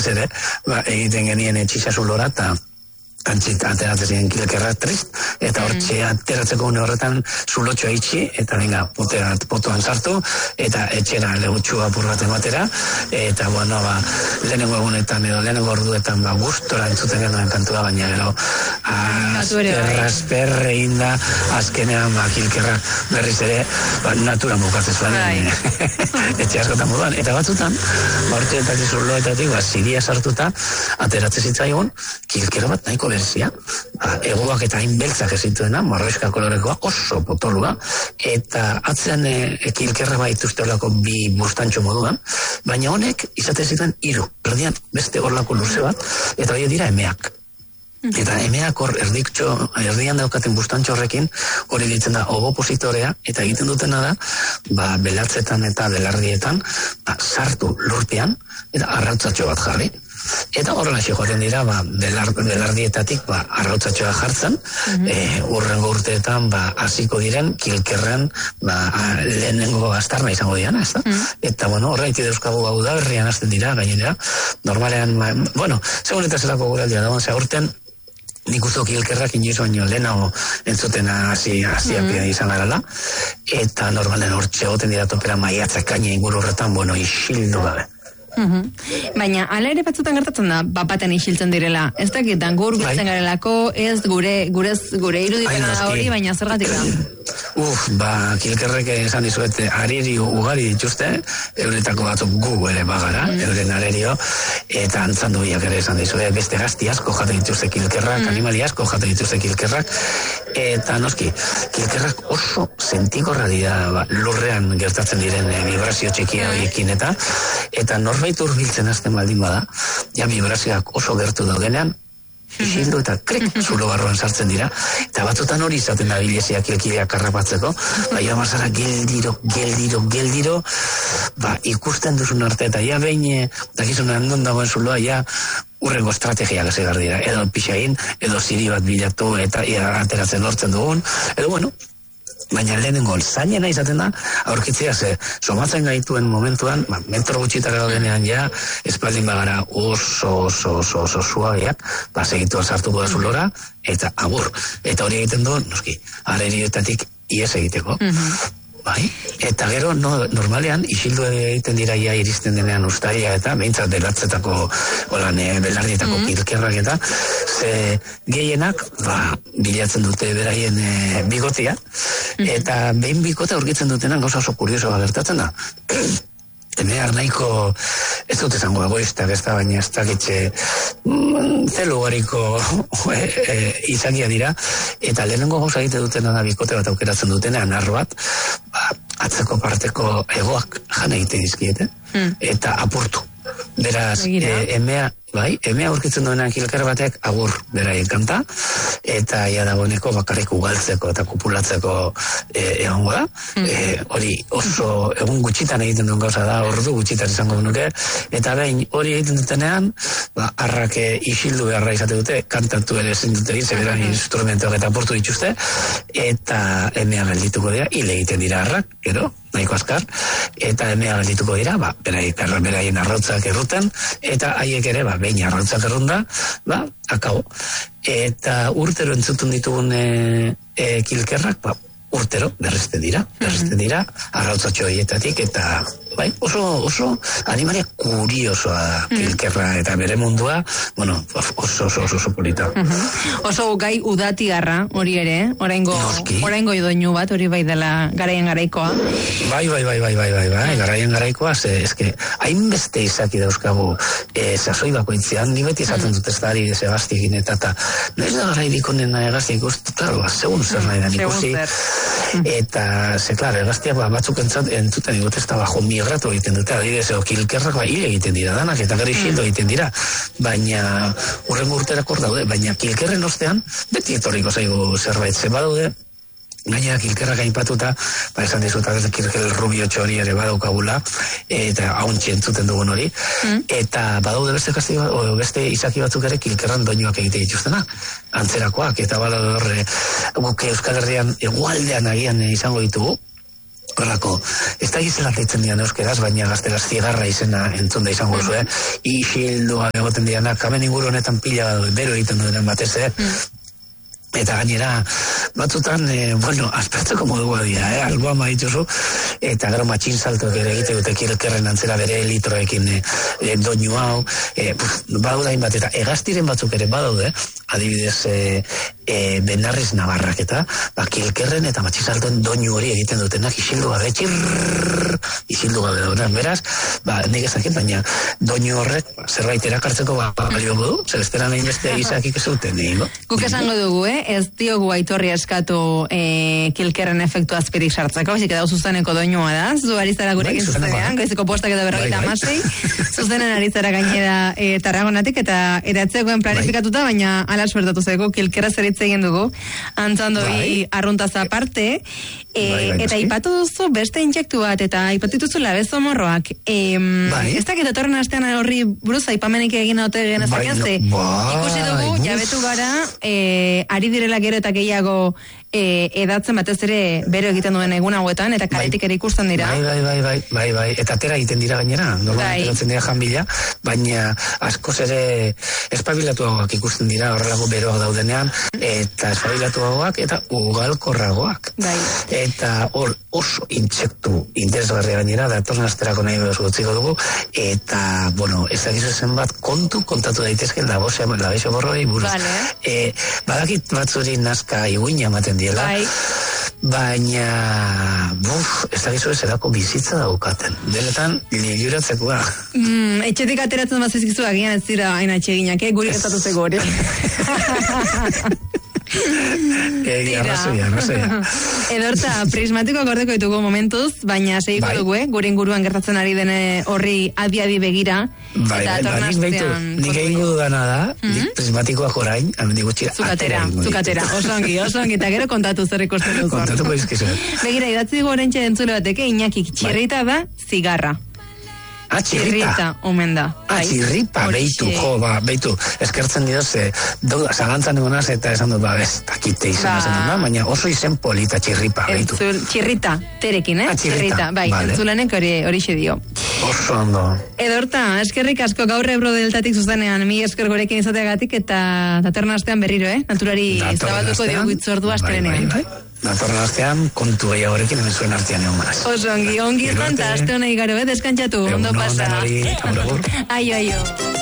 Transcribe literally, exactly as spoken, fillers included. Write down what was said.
batez ere, ba, egiten genien etxisasu lora, eta antxit ateratzen ziren kilkerra trist, eta hortxe ateratzeko une horretan zulotxoa itxi, eta venga, potoan sartu, eta etxera legutxua burraten batera, eta bueno, ba, lehenengo egunetan edo lehenengo orduetan, ba, gustora entzuten genuen kantua, baina gero, azperra, azperra egin da, azkenean, ba, kilkerra berriz ere, ba, natura bukatzen zuen, etxe askotan moduan, eta batzutan, ba, hortxeetatik zuloetatik, ba, ziria sartuta, ateratzen zitzaigun, kilkerra bat nahiko berezia, egoak eta hain beltzak ezituena, marroiska kolorekoa, oso potolua, eta atzean e, kilkerra baituzteolako bi bustantxo moduan, baina honek izaten zituen hiru, erdian beste horlako luze bat, eta hori dira emeak. Eta emeak hor erdiktxo, erdian daukaten bustantxo horrekin, hori ditzen da obopositorea, eta egiten dutena da, ba, belatzetan eta belardietan, ba, sartu lurpean, eta arrautzatxo bat jarri. Eta horrela joaten dira, ba, belar, belardietatik ba, arrautzatxoa jartzen, mm-hmm. e, urrengo urteetan ba, hasiko diren kilkerren ba, lehenengo astarna izango diana, ez da? Mm-hmm. Eta, bueno, horreiti dauzkagu hau da, berrian hasten dira, gainera, normalean, ba, bueno, segun eta zelako guraldia da, ze aurten, nik uste kilkerrak inoiz baino lehenago entzuten hasi hasiapia izan garala, eta normalen hortxe goten dira topera maiatzak kaina inguru horretan, bueno, isildu gabe. Uhum. Baina, ala ere batzutan gertatzen da, bapaten isiltzen direla. Ez dakitan, gur gurtzen garelako, ez gure, gure, gure irudipena da hori, baina zergatik da. Uf, ba, kilkerrek esan dizuet, ariri ugari dituzte, euretako batzuk gu ere bagara, mm. euren arerio, eta antzandu biak ere esan dizuet, beste gazti asko jate dituzte kilkerrak, mm. animali asko jate dituzte kilkerrak, eta noski, kilkerrak oso sentikorra dira ba, lurrean gertatzen diren e, vibrazio txikia horiekin eta, eta norbait urbiltzen hasten baldin bada, ja vibrazioak oso gertu daudenean, isildu eta krek zulo barruan sartzen dira, eta batzutan hori izaten da bilezia kilkideak karrapatzeko, bai amazara geldiro, geldiro, geldiro, ba ikusten duzun arte, eta ja behin, dakizun handon dagoen zuloa, ja urrengo estrategiak ezegar dira, edo pixain, edo ziri bat bilatu, eta ia ateratzen lortzen dugun, edo bueno, baina lehenengo zailena izaten da, aurkitzea ze, somatzen gaituen momentuan, ba, metro gutxitara daudenean ja, espaldin bagara oso, oso, oso, oso suabeak, ba, segitua sartuko da zulora, eta agur. Eta hori egiten du, noski, arerioetatik ies egiteko. Mm-hmm. Bai, eta gero, no, normalean, isildu egiten dira ia iristen denean ustaria eta behintzat belatzetako, holan, e, belardietako mm-hmm. kilkerrak eta, ze gehienak, ba, bilatzen dute beraien e, bigotia, mm-hmm. eta behin bikota aurkitzen dutenan gauza oso kuriosoa gertatzen da. Emeak nahiko, ez dut esango egoistak, ez da, baina ez dakitxe mm, zelu gariko e, e, izakia dira, eta lehenengo gauza egite dutena da bikote bat aukeratzen dutenean arro bat, ba, atzeko parteko egoak jan egiten dizkiete, mm. eta apurtu. Beraz, e, emea, bai, emea aurkitzen duenan kilker batek agur beraien kanta, eta ia dagoeneko bakarrik ugaltzeko eta kupulatzeko e, egongo da. Mm. E, hori oso egun gutxitan egiten duen gauza da, ordu gutxitan izango nuke, eta behin hori egiten dutenean, ba, arrake isildu beharra izate dute, kantatu ere ezin dute egin, zeberan instrumentoak eta portu dituzte, eta emea geldituko dira, hile egiten dira arrak, gero, nahiko askar, eta emea geldituko dira, ba, beraien, beraien arrotzak erruten, eta haiek ere, ba, behin arrotzak errunda, ba, akabo. Eta urtero entzutun ditugun e, e, kilkerrak, ba, urtero berrezten dira, berrezten dira, arrautzatxo horietatik, eta bai, oso, oso animalia kuriosoa da, kilkerra, eta bere mundua, bueno, oso, oso, oso, oso polita. Uh-huh. Oso gai udatiarra, hori ere, oraingo, oraingo idoinu bat, hori bai dela garaien garaikoa. Bai, bai, bai, bai, bai, bai, bai, garaien garaikoa, ze, eske, hainbeste izaki dauzkagu, e, sasoi bakoitzean, ni beti esaten dut ez da ari, ze gaztiekin, eta, eta, nahiz da garairik onen gaztiek ikustu, claro, segun zer nahi da ikusi, eta, ze, klar, gaztiak ba, batzuk entzut, entzuten dut ez da bajo migratu egiten dute, adibidez, o kilkerrak ba, hile egiten dira danak, eta gari xildo egiten dira, baina urrengo urterakor daude, baina kilkerren ostean, beti etorriko zaigu zerbait, ze badaude, gainera kilkerrak aipatuta, ba esan dizut, ez kilker rubio txori ere badaukagula, eta hauntxe entzuten dugun hori, mm. eta badaude beste kasti, o beste izaki batzuk ere kilkerran doinuak egite dituztena, antzerakoak, eta badaude horre, guk Euskal Herrian egualdean agian izango ditugu, Horrako, ez da gizela deitzen dian euskeraz, baina gazteraz zigarra izena entzun da izango zu, eh? Ixildoa egoten dianak, kamen inguru honetan pila bero egiten duen batez, eh? Eta gainera, batzutan, eh, bueno, aspertzeko modua dira, eh? Alboa maituzu, eta gero matxin saltoak ere egite dute kilkerren antzera bere litroekin eh, doinu hau, eh, badauda hainbat, eta egaztiren batzuk ere badaude, adibidez, eh, eh, Benarriz Navarrak eta, ba, kilkerren eta matxin saltoen doinu hori egiten dutenak, isildu gabe, txirrrrrr, isildu gabe daudenak, beraz, ba, nik ezakit, baina doinu horrek, ba, zerbait erakartzeko, ba, balio du, zer esteran egin beste izakik ez duten, egingo. Guk esango dugu, eh? Ez diogu Aitorri eskatu e, kilkerren efektu azpirik sartzeko, baizik edau zuzeneko doinua da, zu arizara gurekin zuzenean, goizeko postak edo berrogeita amasei, zuzenen arizara gainera e, Tarragonatik, eta edatzegoen planifikatuta, baina ala suertatu zeko, kilkerra zeritze egin dugu, antzando bi arruntaz aparte, e, eta ipatu duzu beste injektu bat, eta ipatu duzu labezo morroak, e, ez dakit etorren astean horri buruz aipamenik egin haute genezakean, ikusi dugu, jabetu gara, e, ari direla gero eta gehiago e, edatzen batez ere bero egiten duen egun hauetan, eta karetik ere ikusten dira. Bai, bai, bai, bai, bai, bai, eta atera egiten dira gainera, normalmente edatzen dira janbila, baina askoz ere espabilatuagoak ikusten dira horrelako beroak daudenean, eta espabilatuagoak eta ugalkorragoak. Bai. Eta hor oso intsektu interesgarria gainera, datorren asterako nahi behoz gutziko dugu, eta, bueno, ez dakizu zenbat kontu kontatu daitezken labose, labese borroi buruz. Vale. E, badakit batzuri nazka iguina ematen diela, bai. Baina, buf, ez dakizu ez erako bizitza daukaten. Denetan, liuratzeko da. Mm, etxetik ateratzen bazizkizu agian ez dira hain atxeginak, eh? Guri gertatu zego hori. Egi, arrazoia, arrazoia. Edorta, prismatiko gordeko ditugu momentuz, baina segiko bai. dugu, eh? Gure inguruan gertatzen ari dene horri adi-adi begira. Bai, eta bai, bai, nik behitu, nik egingo dudana da, mm-hmm. prismatikoak orain, amendik gutxira, zukatera, zukatera, osongi, osongi, eta gero kontatu zer ikusten duzu. Kontatuko izkizu. Begira, idatzi dugu orentxe entzule bateke, Iñaki, txirrita da, zigarra. Ah, txirrita. Omen da. Ah, txirripa, beitu, jo, ba, beitu, eskertzen dioz, e, zalantzan egonaz eta esan dut, ba, ez, takite izan ba. Esan, baina oso izen polita, txirripa, beitu. Entzul, txirrita, terekin, eh? Ah, txirrita, bai, vale. Entzulanek hori hori dio. Oso ondo. Edorta, eskerrik asko gaur Ebro deltatik zuzenean, mi esker gorekin izateagatik, eta datorren astean berriro, eh? Naturari zabalduko diogu itzordua asterenean. Bai, bai, bai. Datorren astean, kontu gehiagorekin hemen zuen artean egon manaz. Oso ongi, ongi izan, eta aste honei garo, eh? Deskantzatu, ondo pasa. Egun, ondan hori, aio, aio.